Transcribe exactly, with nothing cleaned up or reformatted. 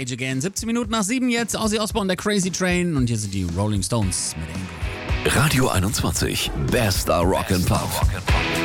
Rage Again. siebzehn Minuten nach sieben jetzt. Ozzy Osbourne, der Crazy Train. Und hier sind die Rolling Stones mit Angel. Radio einundzwanzig. Bester Rock and Pop.